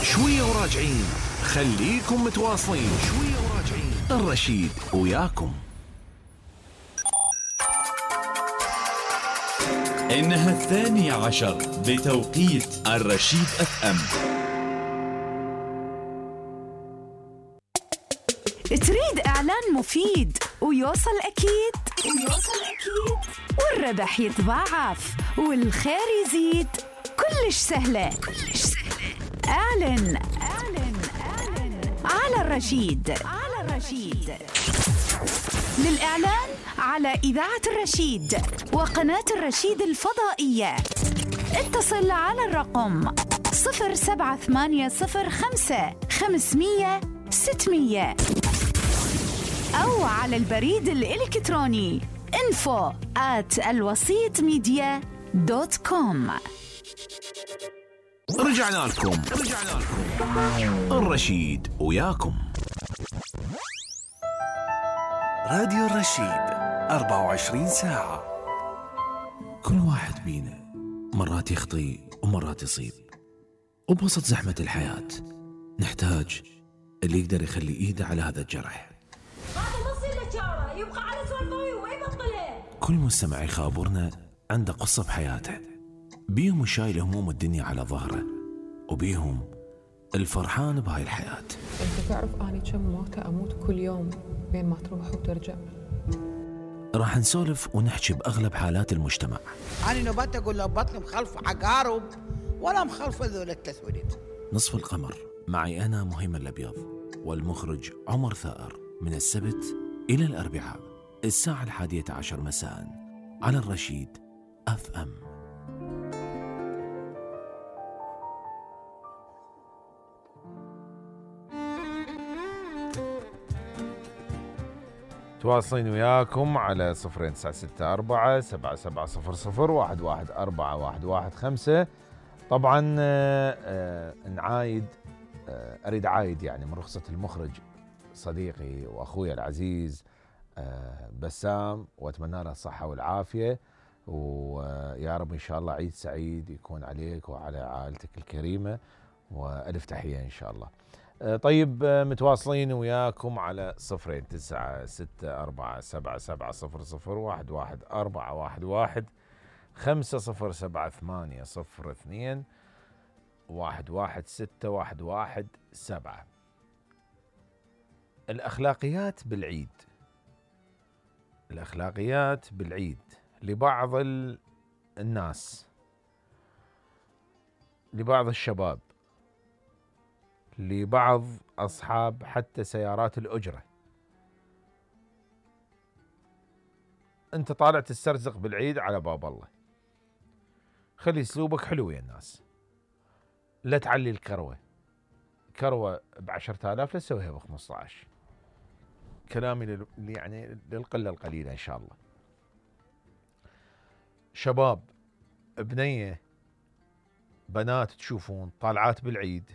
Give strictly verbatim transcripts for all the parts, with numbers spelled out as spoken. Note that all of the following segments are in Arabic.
شوية وراجعين، خليكم متواصلين. شوية وراجعين، الرشيد وياكم. إنها الثانية عشر بتوقيت الرشيد أف أم. تريد إعلان مفيد ويوصل أكيد ويوصل أكيد والربح يتضاعف والخير يزيد؟ كلش سهلة كلش سهلة. اعلن اعلن اعلن على الرشيد على الرشيد. للإعلان على إذاعة الرشيد وقناة الرشيد الفضائية اتصل على الرقم صفر سبعة ثمانية صفر خمسة خمسمية ستمية أو على البريد الإلكتروني info at الوسيط ميديا دوت كوم. رجعنا لكم رجعنا لكم الرشيد وياكم. راديو الرشيد أربعة وعشرين ساعة. كل واحد بينا مرات يخطي ومرات يصيب، وبوسط زحمة الحياة نحتاج اللي يقدر يخلي إيده على هذا الجرح. يبقى على سوالفوي ويبطله. كل مستمع يخابرنا عنده قصة بحياته، بيهم شايل هموم الدنيا على ظهره، وبيهم الفرحان بهاي الحياة. انت تعرف اني كم موتة اموت كل يوم بين ما تروح وترجع. راح نسولف ونحكي بأغلب حالات المجتمع. أنا نبات أقول له بطني مخلف عقارب ولا مخلف ذول التسويلات. نصف القمر معي أنا مهيمن الأبيض والمخرج عمر ثائر، من السبت إلى الأربعاء الساعة الحادية عشر مساء على الرشيد أف أم. تواصلين وياكم على صفرين تسعة ستة أربعة سبعة سبعة صفر صفر واحد واحد أربعة واحد واحد خمسة. طبعا آه نعايد آه أريد عايد يعني من رخصة المخرج صديقي وأخوي العزيز آه بسام، وأتمنى له الصحة والعافية، ويا رب إن شاء الله عيد سعيد يكون عليك وعلى عائلتك الكريمة، وألف تحية إن شاء الله. طيب متواصلين وياكم على صفرين تسعة ستة أربعة سبعة سبعة صفر صفر واحد واحد أربعة واحد واحد خمسة صفر سبعة ثمانية صفر اثنين واحد واحد ستة واحد واحد سبعة. الأخلاقيات بالعيد، الأخلاقيات بالعيد لبعض الناس، لبعض الشباب، لبعض أصحاب حتى سيارات الأجرة. أنت طالع تسترزق بالعيد على باب الله، خلي أسلوبك حلو يا الناس، لا تعلي الكروة. كروة بعشرة آلاف لا تسويها بخمسة عشر. كلامي لل... يعني للقلة القليلة إن شاء الله. شباب، بنية، بنات تشوفون طالعات بالعيد،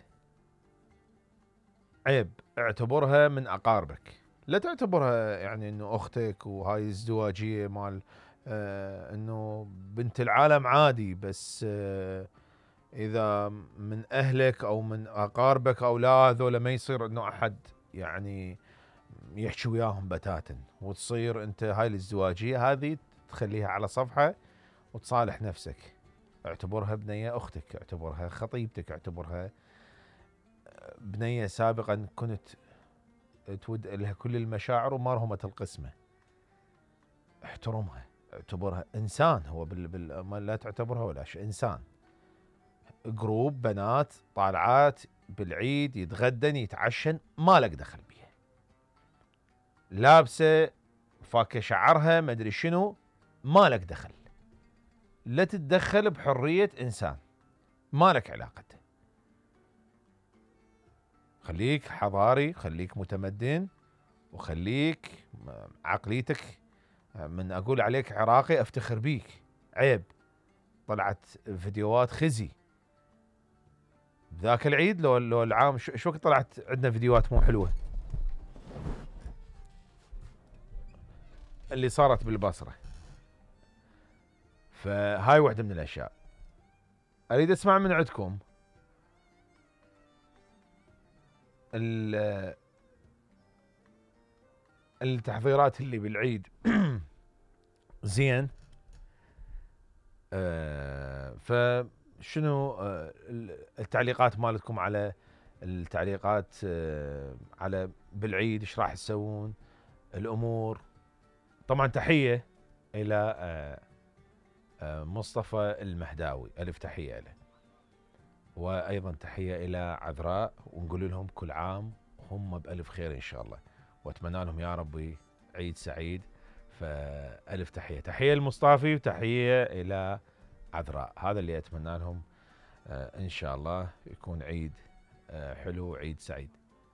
عيب اعتبرها من أقاربك، لا تعتبرها يعني إنه أختك وهاي ازدواجية مال آه إنه بنت العالم عادي، بس آه إذا من أهلك أو من أقاربك أو لا، هذول ما يصير إنه أحد يعني يحكي وياهم بتاتا، وتصير أنت هاي الازدواجية هذه تخليها على صفحة وتصالح نفسك. اعتبرها بنية أختك، اعتبرها خطيبتك، اعتبرها بنية سابقا كنت تود لها كل المشاعر ومرهمة القسمة. احترمها، اعتبرها إنسان، هو بال... بال... لا تعتبرها ولا شيء، إنسان. جروب بنات طالعات بالعيد يتغدن يتعشن، ما لك دخل بيها. لابسة فاكة شعرها ما أدري شنو، ما لك دخل. لا تتدخل بحرية إنسان، ما لك علاقته. خليك حضاري، خليك متمدن، وخليك عقليتك، من أقول عليك عراقي أفتخر بيك. عيب طلعت فيديوهات خزي بذاك العيد لو لو العام، شو وقت طلعت عندنا فيديوهات مو حلوة اللي صارت بالبصرة. فهاي واحدة من الأشياء أريد أسمع من عندكم. التحضيرات اللي بالعيد زين. آه فشنو آه التعليقات مالتكم على التعليقات آه على بالعيد ايش راح تسوون الامور؟ طبعا تحيه الى آه آه مصطفى المهداوي، الف تحيه له، وايضا تحيه الى عذراء، ونقول لهم كل عام هم بالف خير ان شاء الله، واتمنى لهم يا ربي عيد سعيد. فالف تحيه، تحيه لمصطفى وتحيه الى عذراء، هذا اللي اتمنى لهم. آه ان شاء الله يكون عيد آه حلو وعيد سعيد.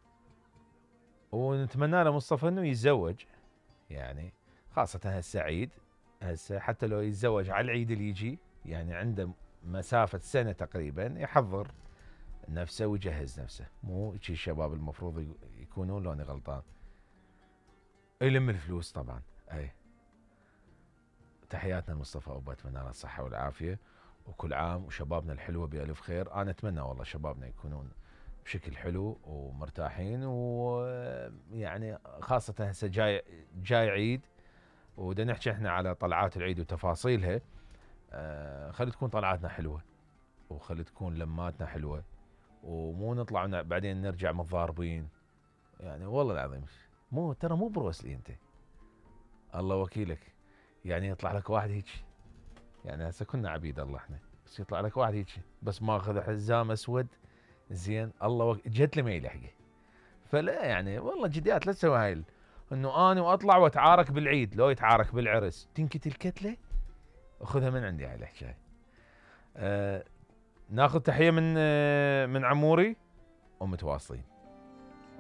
ونتمنى لمصطفى انه يتزوج، يعني خاصه هسه عيد، هسه حتى لو يتزوج على العيد اللي يجي، يعني عنده مسافه سنه تقريبا يحضر نفسه ويجهز نفسه، مو شي الشباب المفروض يكونون، لوني غلطان، يلم الفلوس طبعا. اي تحياتنا لمصطفى ابو، اتمنى له الصحه والعافيه، وكل عام وشبابنا الحلوه بالف خير. انا اتمنى والله شبابنا يكونون بشكل حلو ومرتاحين، ويعني خاصه هسه جاي جاي عيد، ودا نحكي احنا على طلعات العيد وتفاصيلها. آه خلي تكون طلعاتنا حلوه، وخلي تكون لماتنا حلوه، ومو نطلع بعدين نرجع متضاربين. يعني والله العظيم مو ترى مو بروسلي انت، الله وكيلك، يعني يطلع لك واحد هيك، يعني هسه كنا عبيد الله احنا، بس يطلع لك واحد هيك بس ماخذ حزام اسود زين، الله وك... جت لي ما يلحقه. فلا يعني والله جديات لا تسوي هاي انه انا واطلع واتعارك بالعيد، لو يتعارك بالعرس تنكت الكتله، اخذها من عندي هاي الحكايه. آه ناخذ تحيه من آه من عموري ومتواصلين.